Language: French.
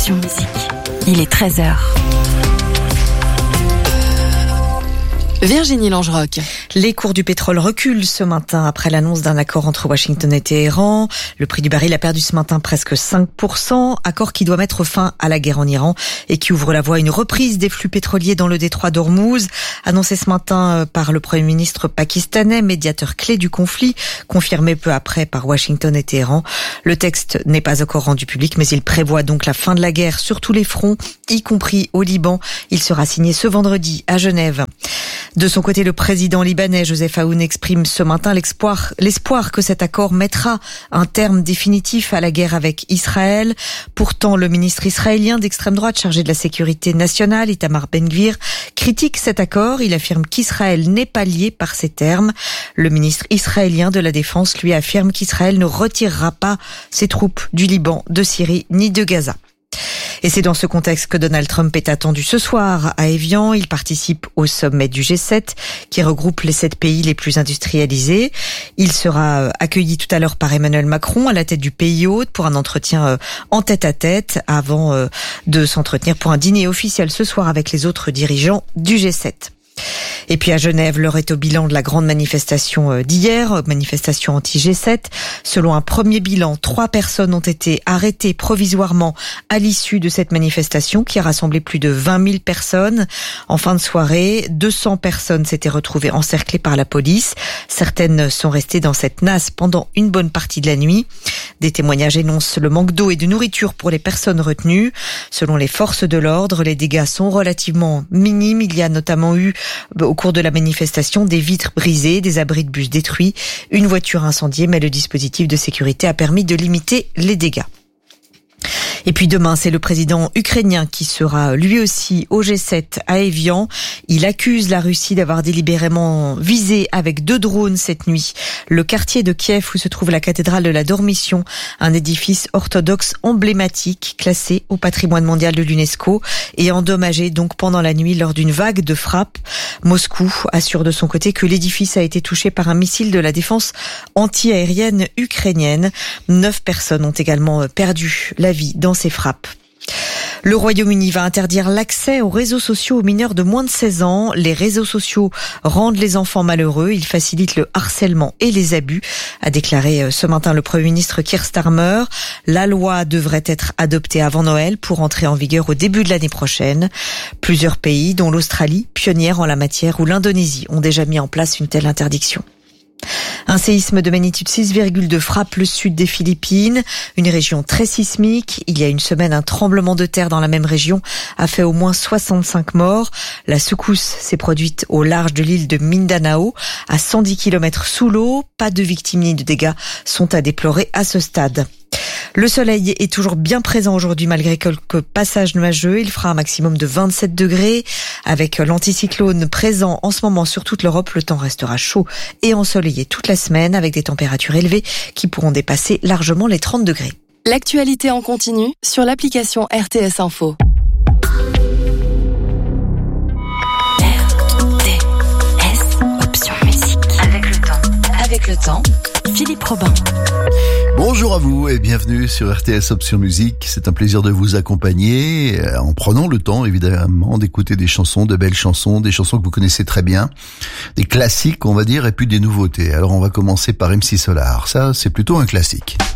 Option Musique. Il est 13h. Virginie Langeroc. Les cours du pétrole reculent ce matin après l'annonce d'un accord entre Washington et Téhéran. Le prix du baril a perdu ce matin presque 5%, accord qui doit mettre fin à la guerre en Iran et qui ouvre la voie à une reprise des flux pétroliers dans le détroit d'Ormuz. Annoncé ce matin par le Premier ministre pakistanais, médiateur clé du conflit, confirmé peu après par Washington et Téhéran. Le texte n'est pas encore rendu public, mais il prévoit donc la fin de la guerre sur tous les fronts, y compris au Liban. Il sera signé ce vendredi à Genève. De son côté, le président libanais Joseph Aoun exprime ce matin l'espoir que cet accord mettra un terme définitif à la guerre avec Israël. Pourtant, le ministre israélien d'extrême droite chargé de la sécurité nationale, Itamar Ben-Gvir, critique cet accord. Il affirme qu'Israël n'est pas lié par ces termes. Le ministre israélien de la Défense, lui, affirme qu'Israël ne retirera pas ses troupes du Liban, de Syrie ni de Gaza. Et c'est dans ce contexte que Donald Trump est attendu ce soir à Évian. Il participe au sommet du G7 qui regroupe les 7 pays les plus industrialisés. Il sera accueilli tout à l'heure par Emmanuel Macron à la tête du pays hôte pour un entretien en tête-à-tête avant de s'entretenir pour un dîner officiel ce soir avec les autres dirigeants du G7. Et puis à Genève, l'heure est au bilan de la grande manifestation d'hier, manifestation anti-G7. Selon un premier bilan, 3 personnes ont été arrêtées provisoirement à l'issue de cette manifestation qui a rassemblé plus de 20 000 personnes. En fin de soirée, 200 personnes s'étaient retrouvées encerclées par la police. Certaines sont restées dans cette nasse pendant une bonne partie de la nuit. Des témoignages énoncent le manque d'eau et de nourriture pour les personnes retenues. Selon les forces de l'ordre, les dégâts sont relativement minimes. Il y a notamment eu au cours de la manifestation des vitres brisées, des abris de bus détruits, une voiture incendiée, mais le dispositif de sécurité a permis de limiter les dégâts. Et puis demain, c'est le président ukrainien qui sera lui aussi au G7 à Évian. Il accuse la Russie d'avoir délibérément visé avec 2 drones cette nuit le quartier de Kiev où se trouve la cathédrale de la Dormition, un édifice orthodoxe emblématique classé au patrimoine mondial de l'UNESCO et endommagé donc pendant la nuit lors d'une vague de frappes. Moscou assure de son côté que l'édifice a été touché par un missile de la défense anti-aérienne ukrainienne. 9 personnes ont également perdu la vie dans ces frappes. Le Royaume-Uni va interdire l'accès aux réseaux sociaux aux mineurs de moins de 16 ans. Les réseaux sociaux rendent les enfants malheureux. Ils facilitent le harcèlement et les abus, a déclaré ce matin le Premier ministre Keir Starmer. La loi devrait être adoptée avant Noël pour entrer en vigueur au début de l'année prochaine. Plusieurs pays, dont l'Australie, pionnière en la matière, ou l'Indonésie, ont déjà mis en place une telle interdiction. Un séisme de magnitude 6,2 frappe le sud des Philippines, une région très sismique. Il y a une semaine, un tremblement de terre dans la même région a fait au moins 65 morts. La secousse s'est produite au large de l'île de Mindanao, à 110 km sous l'eau. Pas de victimes ni de dégâts sont à déplorer à ce stade. Le soleil est toujours bien présent aujourd'hui malgré quelques passages nuageux. Il fera un maximum de 27 degrés. Avec l'anticyclone présent en ce moment sur toute l'Europe, le temps restera chaud et ensoleillé toute la semaine avec des températures élevées qui pourront dépasser largement les 30 degrés. L'actualité en continu sur l'application RTS Info. RTS Option Musique. Avec le temps, Philippe Robin. Bonjour à vous et bienvenue sur RTS Option Musique. C'est un plaisir de vous accompagner en prenant le temps évidemment d'écouter des chansons, de belles chansons, des chansons que vous connaissez très bien, des classiques on va dire et puis des nouveautés. Alors on va commencer par MC Solar, ça c'est plutôt un classique.